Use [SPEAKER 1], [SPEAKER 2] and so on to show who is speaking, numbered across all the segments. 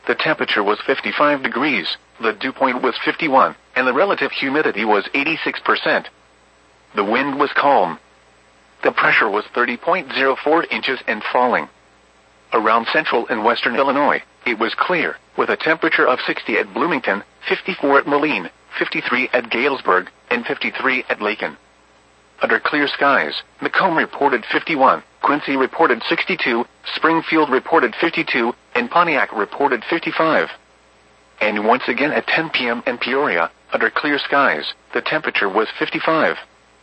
[SPEAKER 1] the temperature was 55 degrees, the dew point was 51, and the relative humidity was 86%. The wind was calm. The pressure was 30.04 inches and falling. Around central and western Illinois, it was clear, with a temperature of 60 at Bloomington, 54 at Moline, 53 at Galesburg, and 53 at Lakin. Under clear skies, Macomb reported 51, Quincy reported 62, Springfield reported 52, and Pontiac reported 55. And once again at 10 p.m. in Peoria, under clear skies, the temperature was 55.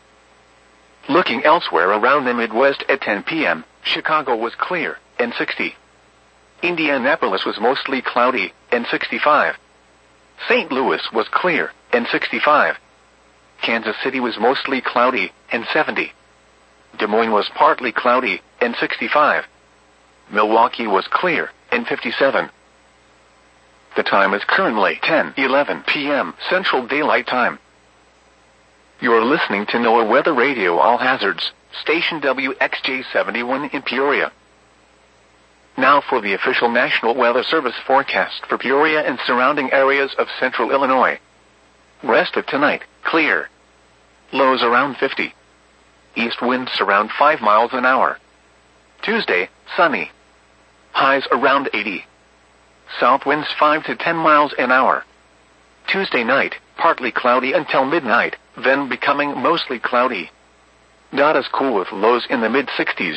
[SPEAKER 1] Looking elsewhere around the Midwest at 10 p.m., Chicago was clear, and 60. Indianapolis was mostly cloudy, and 65. St. Louis was clear, and 65. Kansas City was mostly cloudy, and 70. Des Moines was partly cloudy, and 65. Milwaukee was clear, and 57. The time is currently 10:11 p.m. Central Daylight Time. You are listening to NOAA Weather Radio All Hazards, station WXJ71 in Peoria. Now for the official National Weather Service forecast for Peoria and surrounding areas of central Illinois. Rest of tonight, clear. Lows around 50. East winds around 5 miles an hour. Tuesday, sunny. Highs around 80. South winds 5 to 10 miles an hour. Tuesday night, partly cloudy until midnight, then becoming mostly cloudy. Not as cool with lows in the mid-60s.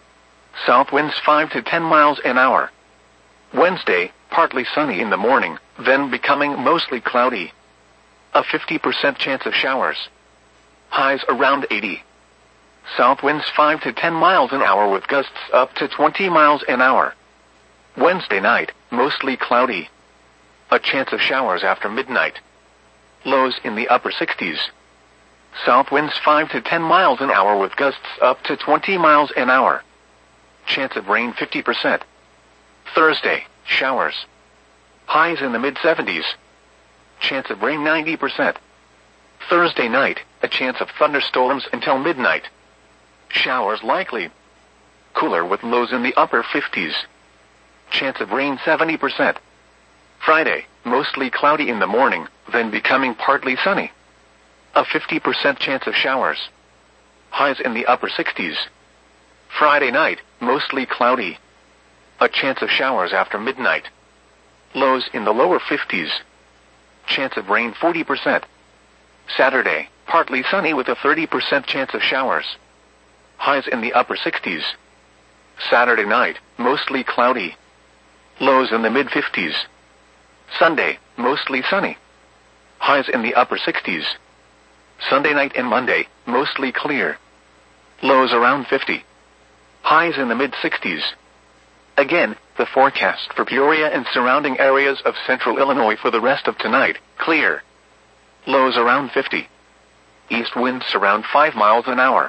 [SPEAKER 1] South winds 5 to 10 miles an hour. Wednesday, partly sunny in the morning, then becoming mostly cloudy. A 50% chance of showers. Highs around 80. South winds 5 to 10 miles an hour with gusts up to 20 miles an hour. Wednesday night, mostly cloudy. A chance of showers after midnight. Lows in the upper 60s. South winds 5 to 10 miles an hour with gusts up to 20 miles an hour. Chance of rain 50%. Thursday, showers. Highs in the mid-70s. Chance of rain 90%. Thursday night, a chance of thunderstorms until midnight. Showers likely. Cooler with lows in the upper 50s. Chance of rain 70%. Friday, mostly cloudy in the morning, then becoming partly sunny. A 50% chance of showers. Highs in the upper 60s. Friday night, mostly cloudy. A chance of showers after midnight. Lows in the lower 50s. Chance of rain 40%. Saturday, partly sunny with a 30% chance of showers. Highs in the upper 60s. Saturday night, mostly cloudy. Lows in the mid-50s. Sunday, mostly sunny. Highs in the upper 60s. Sunday night and Monday, mostly clear. Lows around 50. Highs in the mid-60s. Again, the forecast for Peoria and surrounding areas of central Illinois for the rest of tonight, clear. Lows around 50. East winds around 5 miles an hour.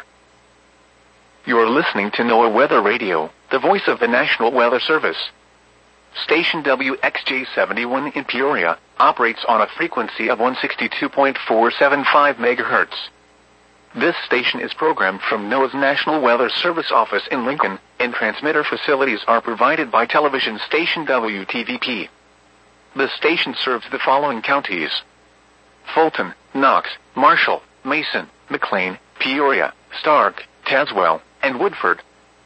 [SPEAKER 1] You are listening to NOAA Weather Radio, the voice of the National Weather Service. Station WXJ71 in Peoria operates on a frequency of 162.475 MHz. This station is programmed from NOAA's National Weather Service office in Lincoln, and transmitter facilities are provided by television station WTVP. The station serves the following counties: Fulton, Knox, Marshall, Mason, McLean, Peoria, Stark, Tazewell, and Woodford.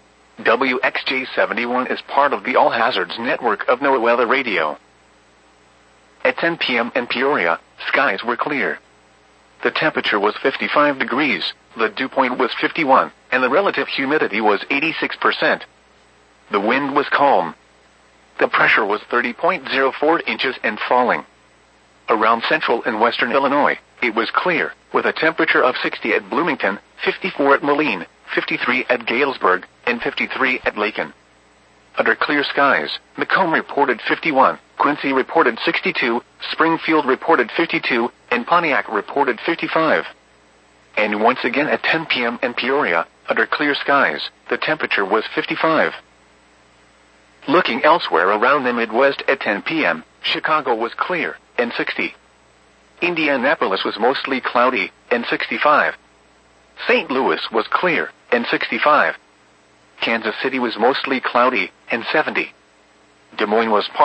[SPEAKER 1] WXJ71 is part of the All Hazards network of NOAA Weather Radio. At 10 p.m. in Peoria, skies were clear. The temperature was 55 degrees, the dew point was 51, and the relative humidity was 86%. The wind was calm. The pressure was 30.04 inches and falling. Around central and western Illinois, it was clear, with a temperature of 60 at Bloomington, 54 at Moline, 53 at Galesburg, and 53 at Lakin. Under clear skies, Macomb reported 51, Quincy reported 62, Springfield reported 52, and Pontiac reported 55. And once again at 10 p.m. in Peoria, under clear skies, the temperature was 55. Looking elsewhere around the Midwest at 10 p.m., Chicago was clear, and 60. Indianapolis was mostly cloudy, and 65. St. Louis was clear, and 65. Kansas City was mostly cloudy, and 70. Des Moines was